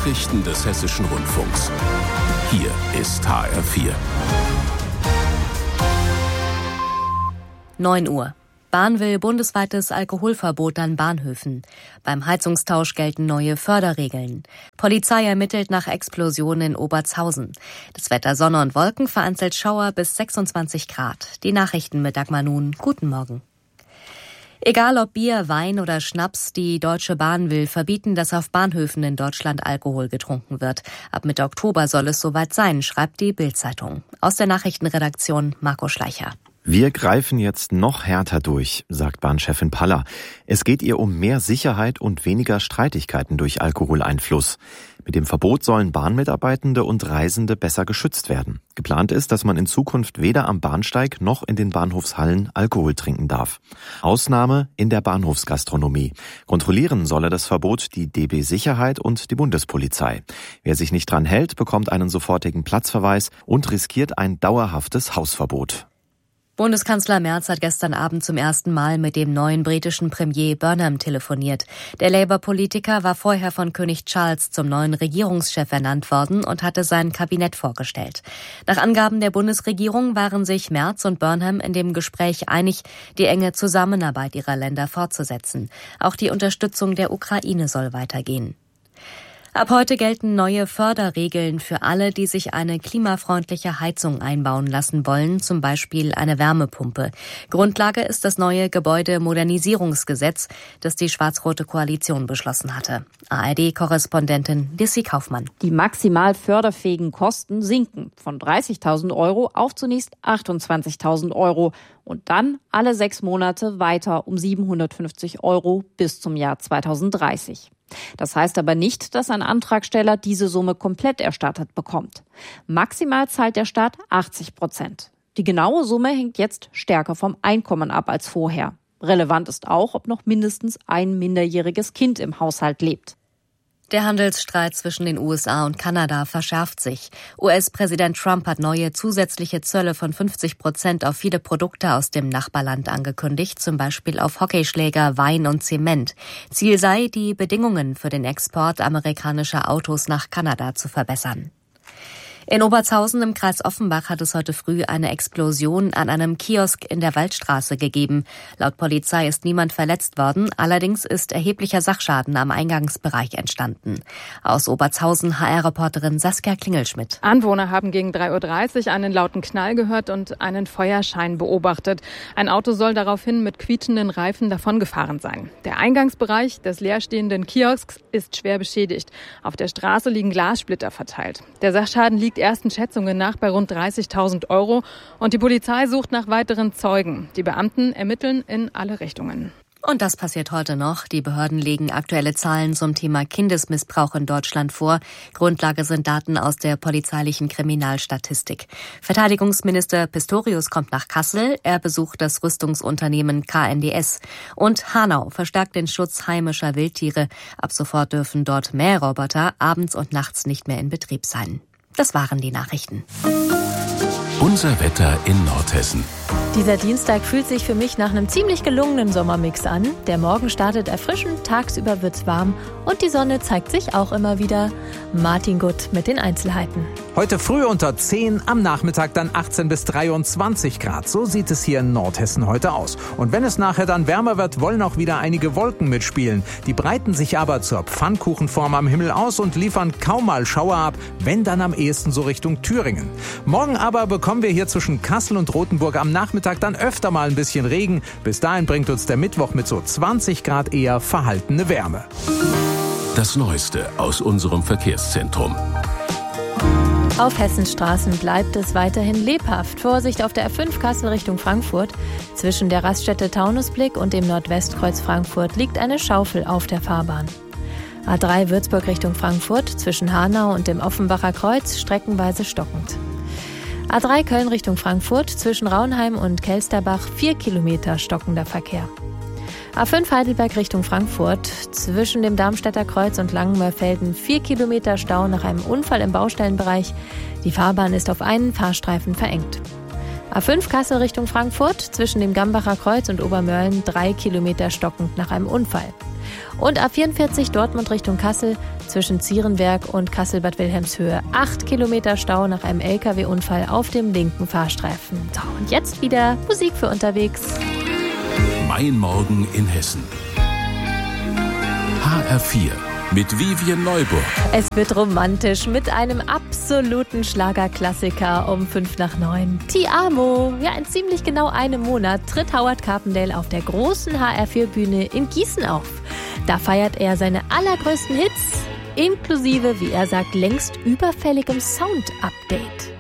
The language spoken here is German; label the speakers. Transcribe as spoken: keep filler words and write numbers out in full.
Speaker 1: Nachrichten des Hessischen Rundfunks. Hier ist H R vier.
Speaker 2: neun Uhr. Bahn will bundesweites Alkoholverbot an Bahnhöfen. Beim Heizungstausch gelten neue Förderregeln. Polizei ermittelt nach Explosion in Obertshausen. Das Wetter Sonne und Wolken, vereinzelt Schauer bis sechsundzwanzig Grad. Die Nachrichten mit Dagmar Nun. Guten Morgen. Egal ob Bier, Wein oder Schnaps, die Deutsche Bahn will verbieten, dass auf Bahnhöfen in Deutschland Alkohol getrunken wird. Ab Mitte Oktober soll es soweit sein, schreibt die Bild-Zeitung. Aus der Nachrichtenredaktion Marco Schleicher.
Speaker 3: Wir greifen jetzt noch härter durch, sagt Bahnchefin Paller. Es geht ihr um mehr Sicherheit und weniger Streitigkeiten durch Alkoholeinfluss. Mit dem Verbot sollen Bahnmitarbeitende und Reisende besser geschützt werden. Geplant ist, dass man in Zukunft weder am Bahnsteig noch in den Bahnhofshallen Alkohol trinken darf. Ausnahme in der Bahnhofsgastronomie. Kontrollieren solle das Verbot die D B Sicherheit und die Bundespolizei. Wer sich nicht dran hält, bekommt einen sofortigen Platzverweis und riskiert ein dauerhaftes Hausverbot.
Speaker 2: Bundeskanzler Merz hat gestern Abend zum ersten Mal mit dem neuen britischen Premier Burnham telefoniert. Der Labour-Politiker war vorher von König Charles zum neuen Regierungschef ernannt worden und hatte sein Kabinett vorgestellt. Nach Angaben der Bundesregierung waren sich Merz und Burnham in dem Gespräch einig, die enge Zusammenarbeit ihrer Länder fortzusetzen. Auch die Unterstützung der Ukraine soll weitergehen. Ab heute gelten neue Förderregeln für alle, die sich eine klimafreundliche Heizung einbauen lassen wollen, zum Beispiel eine Wärmepumpe. Grundlage ist das neue Gebäudemodernisierungsgesetz, das die schwarz-rote Koalition beschlossen hatte. A R D-Korrespondentin Lissy Kaufmann.
Speaker 4: Die maximal förderfähigen Kosten sinken von dreißigtausend Euro auf zunächst achtundzwanzigtausend Euro und dann alle sechs Monate weiter um siebenhundertfünfzig Euro bis zum Jahr zweitausenddreißig. Das heißt aber nicht, dass ein Antragsteller diese Summe komplett erstattet bekommt. Maximal zahlt der Staat achtzig Prozent. Die genaue Summe hängt jetzt stärker vom Einkommen ab als vorher. Relevant ist auch, ob noch mindestens ein minderjähriges Kind im Haushalt lebt.
Speaker 2: Der Handelsstreit zwischen den U S A und Kanada verschärft sich. U S-Präsident Trump hat neue zusätzliche Zölle von fünfzig Prozent auf viele Produkte aus dem Nachbarland angekündigt, zum Beispiel auf Hockeyschläger, Wein und Zement. Ziel sei, die Bedingungen für den Export amerikanischer Autos nach Kanada zu verbessern. In Obertshausen im Kreis Offenbach hat es heute früh eine Explosion an einem Kiosk in der Waldstraße gegeben. Laut Polizei ist niemand verletzt worden, allerdings ist erheblicher Sachschaden am Eingangsbereich entstanden. Aus Obertshausen H R-Reporterin Saskia Klingelschmidt.
Speaker 5: Anwohner haben gegen drei Uhr dreißig einen lauten Knall gehört und einen Feuerschein beobachtet. Ein Auto soll daraufhin mit quietschenden Reifen davongefahren sein. Der Eingangsbereich des leerstehenden Kiosks ist schwer beschädigt. Auf der Straße liegen Glassplitter verteilt. Der Sachschaden liegt ersten Schätzungen nach bei rund dreißigtausend Euro und die Polizei sucht nach weiteren Zeugen. Die Beamten ermitteln in alle Richtungen.
Speaker 2: Und das passiert heute noch. Die Behörden legen aktuelle Zahlen zum Thema Kindesmissbrauch in Deutschland vor. Grundlage sind Daten aus der polizeilichen Kriminalstatistik. Verteidigungsminister Pistorius kommt nach Kassel. Er besucht das Rüstungsunternehmen K N D S. Und Hanau verstärkt den Schutz heimischer Wildtiere. Ab sofort dürfen dort Mähroboter abends und nachts nicht mehr in Betrieb sein. Das waren die Nachrichten.
Speaker 1: Unser Wetter in Nordhessen.
Speaker 6: Dieser Dienstag fühlt sich für mich nach einem ziemlich gelungenen Sommermix an. Der Morgen startet erfrischend, tagsüber wird's warm und die Sonne zeigt sich auch immer wieder. Martin Gutt mit den Einzelheiten.
Speaker 7: Heute früh unter zehn, am Nachmittag dann achtzehn bis dreiundzwanzig Grad. So sieht es hier in Nordhessen heute aus. Und wenn es nachher dann wärmer wird, wollen auch wieder einige Wolken mitspielen. Die breiten sich aber zur Pfannkuchenform am Himmel aus und liefern kaum mal Schauer ab, wenn dann am ehesten so Richtung Thüringen. Morgen aber bekommen wir hier zwischen Kassel und Rothenburg am Nachmittag dann öfter mal ein bisschen Regen. Bis dahin bringt uns der Mittwoch mit so zwanzig Grad eher verhaltene Wärme.
Speaker 1: Das Neueste aus unserem Verkehrszentrum.
Speaker 6: Auf Hessens Straßen bleibt es weiterhin lebhaft. Vorsicht auf der A fünf Kassel Richtung Frankfurt. Zwischen der Raststätte Taunusblick und dem Nordwestkreuz Frankfurt liegt eine Schaufel auf der Fahrbahn. A drei Würzburg Richtung Frankfurt. Zwischen Hanau und dem Offenbacher Kreuz streckenweise stockend. A drei Köln Richtung Frankfurt, zwischen Raunheim und Kelsterbach vier Kilometer stockender Verkehr. A fünf Heidelberg Richtung Frankfurt, zwischen dem Darmstädter Kreuz und Langenmörfelden vier Kilometer Stau nach einem Unfall im Baustellenbereich. Die Fahrbahn ist auf einen Fahrstreifen verengt. A fünf Kassel Richtung Frankfurt, zwischen dem Gambacher Kreuz und Obermörlen drei Kilometer stockend nach einem Unfall. Und A vierundvierzig Dortmund Richtung Kassel zwischen Zierenberg und Kassel-Bad Wilhelmshöhe. Acht Kilometer Stau nach einem L K W-Unfall auf dem linken Fahrstreifen. So, und jetzt wieder Musik für unterwegs.
Speaker 1: Mein Morgen in Hessen. H R vier mit Vivien Neuburg.
Speaker 6: Es wird romantisch mit einem absoluten Schlagerklassiker um fünf nach neun. Ti amo. Ja, in ziemlich genau einem Monat tritt Howard Carpendale auf der großen H R vier Bühne in Gießen auf. Da feiert er seine allergrößten Hits, inklusive, wie er sagt, längst überfälligem Sound-Update.